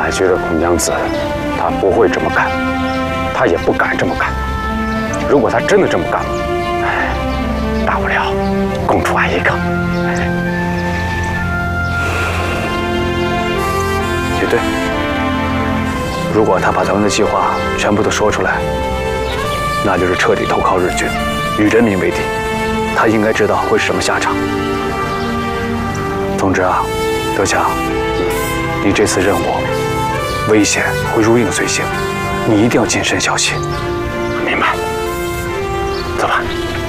马觉得孔娘子她不会这么干，她也不敢这么干。如果她真的这么干了，大不了供出爱一个。 也对，如果他把咱们的计划全部都说出来，那就是彻底投靠日军，与人民为敌。他应该知道会是什么下场。总之啊，德强，你这次任务危险会如影随形，你一定要谨慎小心。 明白。走吧。